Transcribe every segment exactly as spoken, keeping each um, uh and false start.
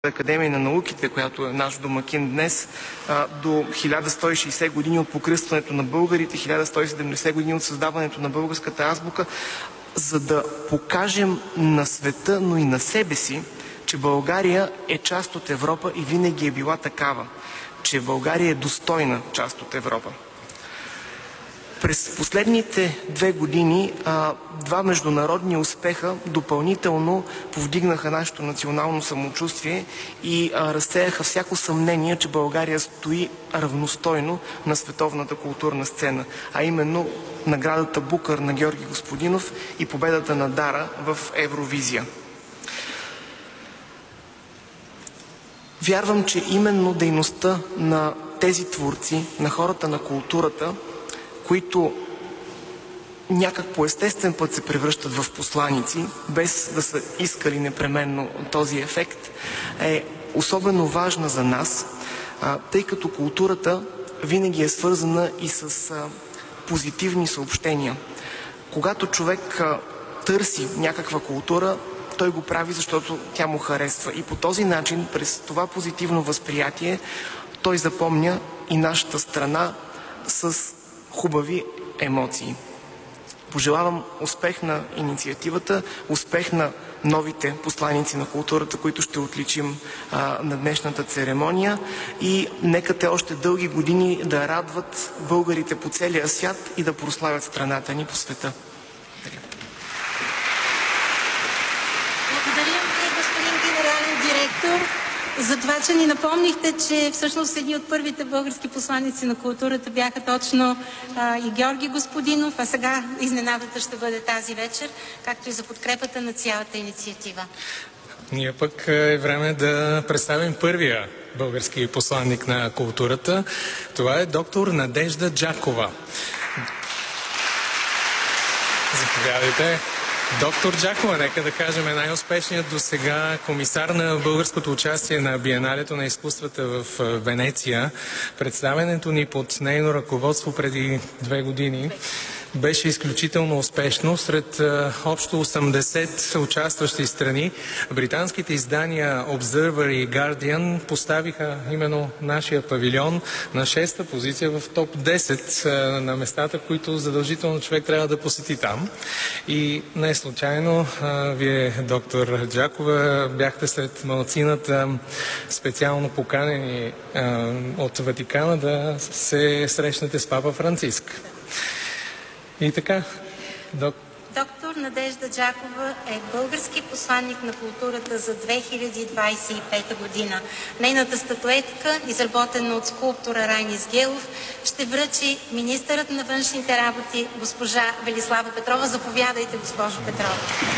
Академия на науките, която е наш домакин днес, до хиляда сто и шейсет години от покръстването на българите, хиляда сто и седемдесет години от създаването на българската азбука, за да покажем на света, но и на себе си, че България е част от Европа и винаги е била такава, че България е достойна част от Европа. През последните две години а, два международни успеха допълнително повдигнаха нашето национално самочувствие и а, разсеяха всяко съмнение, че България стои равностойно на световната културна сцена, а именно наградата Букър на Георги Господинов и победата на Дара в Евровизия. Вярвам, че именно дейността на тези творци, на хората на културата, които някак по естествен път се превръщат в посланици, без да са искали непременно този ефект, е особено важна за нас, тъй като културата винаги е свързана и с позитивни съобщения. Когато човек търси някаква култура, той го прави, защото тя му харесва. И по този начин, през това позитивно възприятие, той запомня и нашата страна с хубави емоции. Пожелавам успех на инициативата, успех на новите посланици на културата, които ще отличим а, на днешната церемония, и нека те още дълги години да радват българите по целия свят и да прославят страната ни по света. Благодарим ви, господин генерален директор, за това, че ни напомнихте, че всъщност едни от първите български посланици на културата бяха точно а, и Георги Господинов, а сега изненадата ще бъде тази вечер, както и за подкрепата на цялата инициатива. Ние пък е време да представим първия български посланник на културата. Това е доктор Надежда Джакова. Заповядайте. Доктор Джакова, нека да кажем, е най-успешният досега комисар на българското участие на Биеналето на изкуствата в Венеция. Представянето ни под нейно ръководство преди две години беше изключително успешно. Сред а, общо осемдесет участващи страни, британските издания Observer и Guardian поставиха именно нашия павилион на шеста позиция в топ десет а, на местата, които задължително човек трябва да посети там. И не случайно а, вие, доктор Джакова, бяхте сред малцината специално поканени а, от Ватикана да се срещнете с папа Франциск. И така, док... Доктор Надежда Джакова е български посланник на културата за две хиляди двадесет и пета година. Нейната статуетка, изработена от скулптора Райни Сгелов, ще връчи министърът на външните работи госпожа Велислава Петрова. Заповядайте, госпожо Петрова.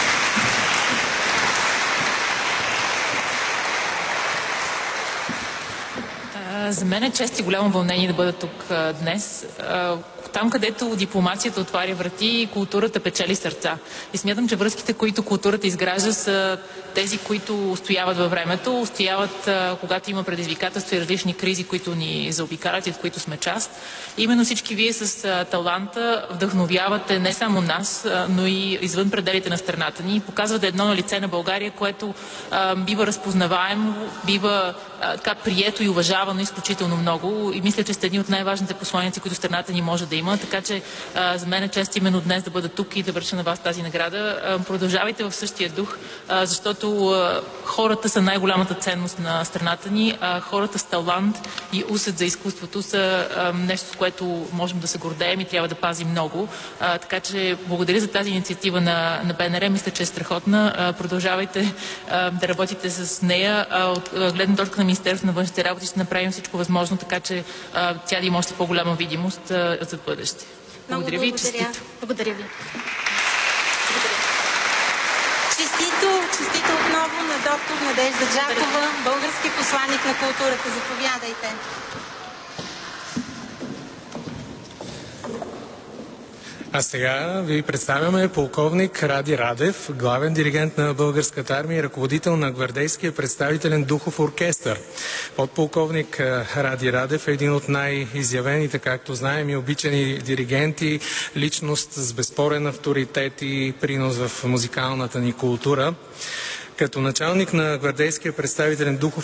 За мен е чест и голямо вълнение да бъда тук а, днес. А, там, където дипломацията отваря врати, културата печели сърца. И смятам, че връзките, които културата изгражда, са тези, които устояват във времето, устояват а, когато има предизвикателства и различни кризи, които ни заобикалят и в които сме част. И именно всички вие с а, таланта вдъхновявате не само нас, а, но и извън пределите на страната ни. Показвате едно на лице на България, което а, бива разпознаваемо, бива а, така прието и уважавано изключително много. И мисля, че сте едни от най-важните посланици, които страната ни може да има. Така че а, за мен е чест именно днес да бъда тук и да връча на вас тази награда. А, продължавайте в същия дух, а, защото а, хората са най-голямата ценност на страната ни. А, хората с талант и усет за изкуството са а, нещо, с което можем да се гордеем и трябва да пазим много. А, така че благодаря за тази инициатива на, на БНР. Мисля, че е страхотна. А, продължавайте а, да работите с нея. А, от а, гледна точка на Министерството на външните работи ще направим всичко възможно, така че а, тя да има още по-голяма видимост а, за бъдеще. Благодаря ви и честито. Благодаря ви. Честито, честито отново на доктор Надежда Джакова, български посланик на културата. Заповядайте. А сега ви представяме полковник Ради Радев, главен диригент на Българската армия и ръководител на гвардейския представителен духов оркестър. Подполковник Ради Радев е един от най-изявените, както знаем, и обичани диригенти, личност с безспорен авторитет и принос в музикалната ни култура. Като началник на гвардейския представителен духов